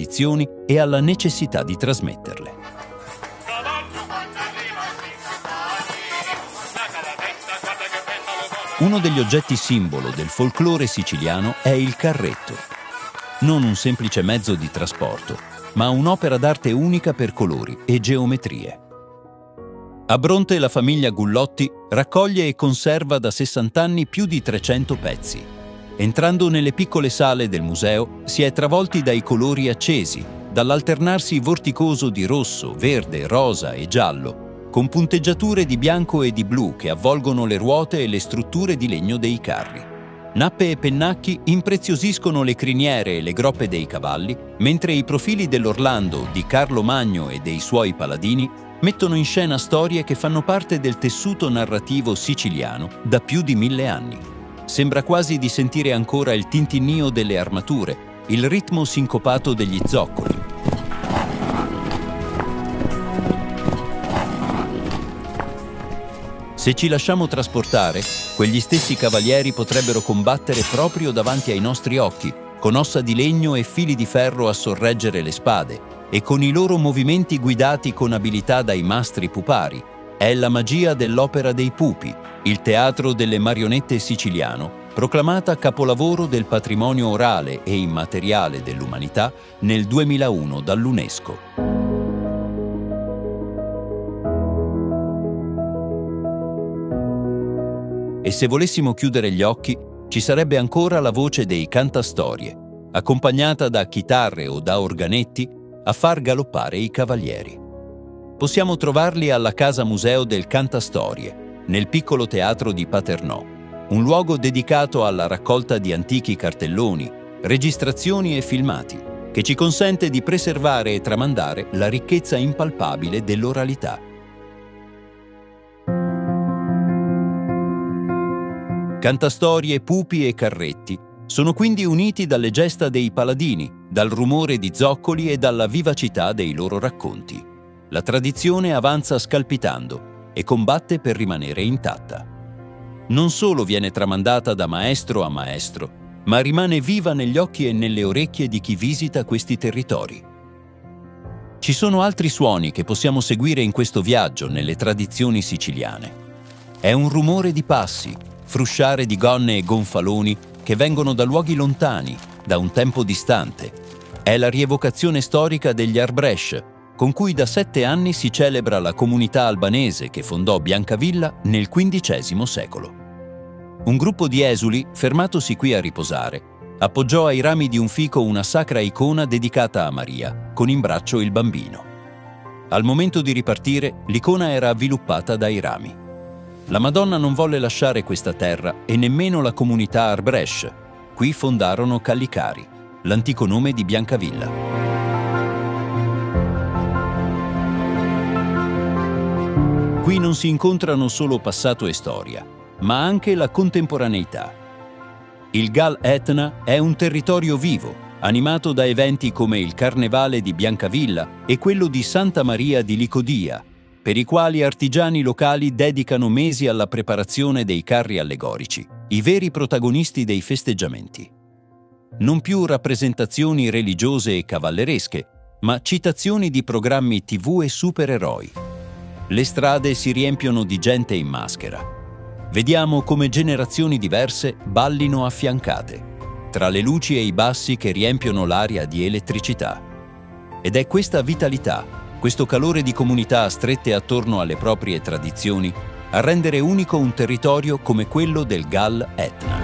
tradizioni e alla necessità di trasmetterle. Uno degli oggetti simbolo del folklore siciliano è il carretto. Non un semplice mezzo di trasporto, ma un'opera d'arte unica per colori e geometrie. A Bronte la famiglia Gullotti raccoglie e conserva da 60 anni più di 300 pezzi. Entrando nelle piccole sale del museo si è travolti dai colori accesi, dall'alternarsi vorticoso di rosso, verde, rosa e giallo, con punteggiature di bianco e di blu che avvolgono le ruote e le strutture di legno dei carri. Nappe e pennacchi impreziosiscono le criniere e le groppe dei cavalli, mentre i profili dell'Orlando, di Carlo Magno e dei suoi paladini mettono in scena storie che fanno parte del tessuto narrativo siciliano da più di 1000 anni. Sembra quasi di sentire ancora il tintinnio delle armature, il ritmo sincopato degli zoccoli. Se ci lasciamo trasportare, quegli stessi cavalieri potrebbero combattere proprio davanti ai nostri occhi, con ossa di legno e fili di ferro a sorreggere le spade, e con i loro movimenti guidati con abilità dai mastri pupari. È la magia dell'Opera dei Pupi, il teatro delle marionette siciliano, proclamata capolavoro del patrimonio orale e immateriale dell'umanità nel 2001 dall'UNESCO. E se volessimo chiudere gli occhi, ci sarebbe ancora la voce dei cantastorie, accompagnata da chitarre o da organetti, a far galoppare i cavalieri. Possiamo trovarli alla Casa Museo del Cantastorie, nel piccolo teatro di Paternò, un luogo dedicato alla raccolta di antichi cartelloni, registrazioni e filmati, che ci consente di preservare e tramandare la ricchezza impalpabile dell'oralità. Cantastorie, pupi e carretti sono quindi uniti dalle gesta dei paladini, dal rumore di zoccoli e dalla vivacità dei loro racconti. La tradizione avanza scalpitando e combatte per rimanere intatta. Non solo viene tramandata da maestro a maestro, ma rimane viva negli occhi e nelle orecchie di chi visita questi territori. Ci sono altri suoni che possiamo seguire in questo viaggio nelle tradizioni siciliane. È un rumore di passi, frusciare di gonne e gonfaloni che vengono da luoghi lontani, da un tempo distante. È la rievocazione storica degli Arbresh, con cui da 7 anni si celebra la comunità albanese che fondò Biancavilla nel XV secolo. Un gruppo di esuli, fermatosi qui a riposare, appoggiò ai rami di un fico una sacra icona dedicata a Maria, con in braccio il bambino. Al momento di ripartire, l'icona era avviluppata dai rami. La Madonna non volle lasciare questa terra e nemmeno la comunità Arbresh. Qui fondarono Callicari, l'antico nome di Biancavilla. Qui non si incontrano solo passato e storia, ma anche la contemporaneità. Il Gal Etna è un territorio vivo, animato da eventi come il Carnevale di Biancavilla e quello di Santa Maria di Licodia, per i quali artigiani locali dedicano mesi alla preparazione dei carri allegorici, i veri protagonisti dei festeggiamenti. Non più rappresentazioni religiose e cavalleresche, ma citazioni di programmi TV e supereroi. Le strade si riempiono di gente in maschera. Vediamo come generazioni diverse ballino affiancate, tra le luci e i bassi che riempiono l'aria di elettricità. Ed è questa vitalità, questo calore di comunità strette attorno alle proprie tradizioni, a rendere unico un territorio come quello del Gal Etna.